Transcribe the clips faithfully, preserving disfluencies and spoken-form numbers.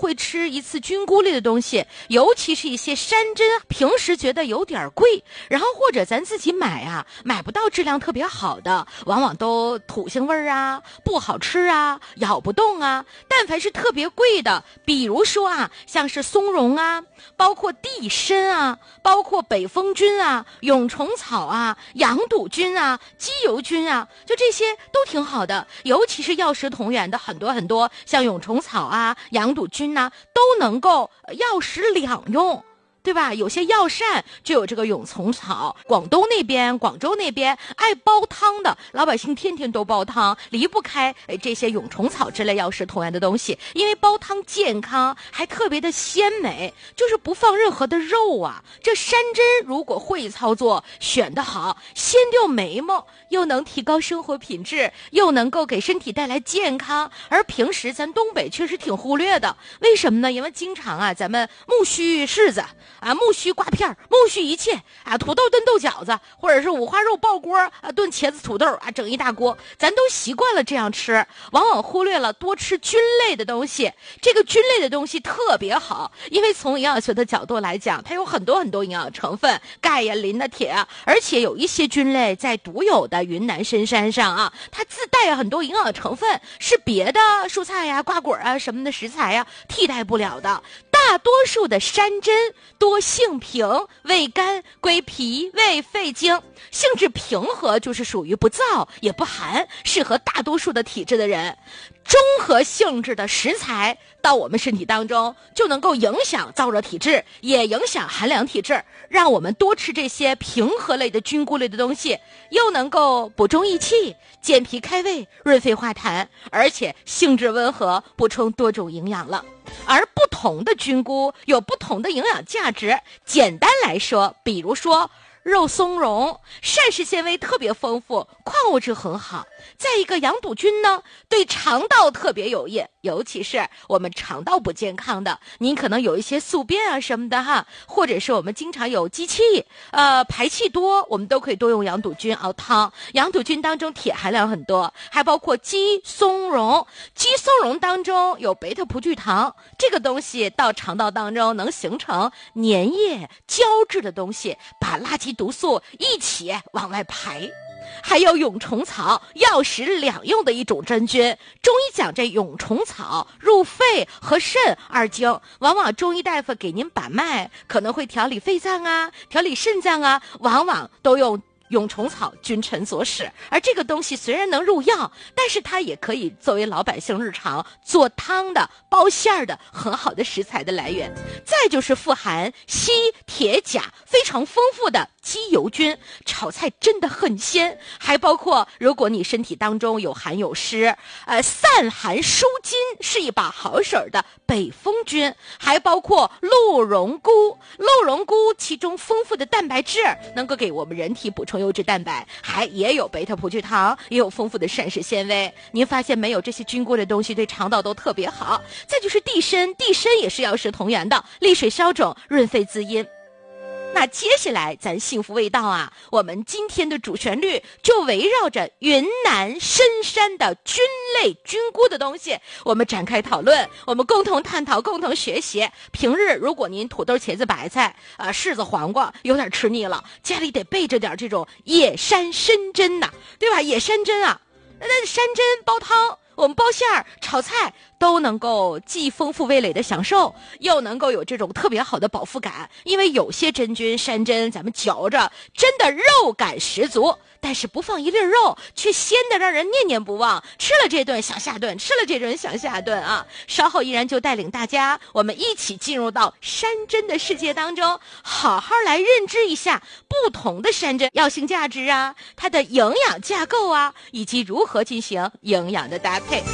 会吃一次菌菇类的东西，尤其是一些山珍，平时觉得有点贵，然后或者咱自己买啊，买不到质量特别好的，往往都土腥味儿啊，不好吃啊，咬不动啊。但凡是特别贵的，比如说啊，像是松茸啊，包括地参啊，包括北风菌啊，蛹虫草啊，羊肚菌啊，鸡油菌啊，就这些都挺好的。尤其是药食同源的很多很多，像蛹虫草啊，羊肚菌呐、啊，都能够药食两用，对吧？有些药膳就有这个蛹虫草，广东那边广州那边爱煲汤的老百姓天天都煲汤，离不开这些蛹虫草之类药食同源的东西，因为煲汤健康，还特别的鲜美，就是不放任何的肉啊。这山珍如果会操作，选得好，先掉眉毛，又能提高生活品质，又能够给身体带来健康，而平时咱东北确实挺忽略的。为什么呢？因为经常啊，咱们木须柿子啊，木须瓜片，木须一切啊，土豆炖豆饺子，或者是五花肉爆锅啊，炖茄子土豆啊，整一大锅，咱都习惯了这样吃，往往忽略了多吃菌类的东西。这个菌类的东西特别好，因为从营养学的角度来讲，它有很多很多营养成分，钙呀、磷的、铁啊，而且有一些菌类在独有的云南深山上啊，它自带很多营养成分，是别的蔬菜呀、瓜果啊什么的食材呀替代不了的。大多数的山珍多性平，味甘，归脾胃肺经，性质平和，就是属于不燥也不寒，适合大多数的体质的人。中和性质的食材到我们身体当中，就能够影响燥热体质，也影响寒凉体质，让我们多吃这些平和类的菌菇类的东西，又能够补中益气，健脾开胃，润肺化痰，而且性质温和，补充多种营养了。而不同的菌菇有不同的营养价值，简单来说，比如说肉松茸，膳食纤维特别丰富，矿物质很好。再一个羊肚菌呢，对肠道特别有益，尤其是我们肠道不健康的，您可能有一些宿便啊什么的哈，或者是我们经常有积气，呃排气多，我们都可以多用羊肚菌熬汤。羊肚菌当中铁含量很多，还包括鸡松茸，鸡松茸当中有贝塔葡聚糖，这个东西到肠道当中能形成粘液胶质的东西，把垃圾毒素一起往外排。还有蛹虫草，药食两用的一种真菌。中医讲这蛹虫草入肺和肾二经，往往中医大夫给您把脉，可能会调理肺脏啊，调理肾脏啊，往往都用蛹虫草君臣佐使。而这个东西虽然能入药，但是它也可以作为老百姓日常做汤的、包馅的很好的食材的来源。再就是富含硒、铁、钾非常丰富的鸡油菌，炒菜真的很鲜。还包括如果你身体当中有寒有湿，呃，散寒舒筋是一把好手的北风菌。还包括鹿茸菇，鹿茸菇其中丰富的蛋白质能够给我们人体补充优质蛋白，还也有贝塔葡聚糖，也有丰富的膳食纤维。您发现没有，这些菌菇的东西对肠道都特别好。再就是地参，地参也是药食同源的，利水消肿，润肺滋阴。那接下来咱幸福味道啊，我们今天的主旋律就围绕着云南深山的菌类菌菇的东西，我们展开讨论，我们共同探讨，共同学习。平日如果您土豆茄子白菜啊、呃、柿子黄瓜有点吃腻了，家里得备着点这种野山参珍呐、啊，对吧？野山珍啊，那山珍煲汤，我们包馅儿炒菜都能够既丰富味蕾的享受，又能够有这种特别好的饱腹感。因为有些真菌山珍咱们嚼着真的肉感十足，但是不放一粒肉却鲜的让人念念不忘，吃了这顿想下顿，吃了这顿想下顿啊。稍后依然就带领大家我们一起进入到山珍的世界当中，好好来认知一下不同的山珍药性价值啊，它的营养架构啊，以及如何进行营养的搭配。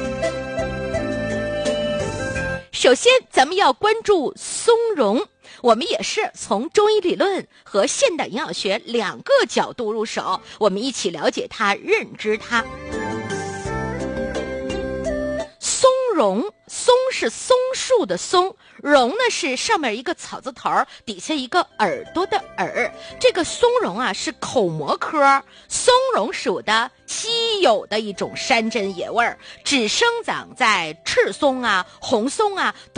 首先咱们要关注松茸，我们也是从中医理论和现代营养学两个角度入手，我们一起了解它，认知它。松茸，松是松树的松，茸呢是上面一个草字头，底下一个耳朵的耳。这个松茸啊是口蘑科松茸属的稀有的一种山珍野味儿，只生长在赤松啊、红松啊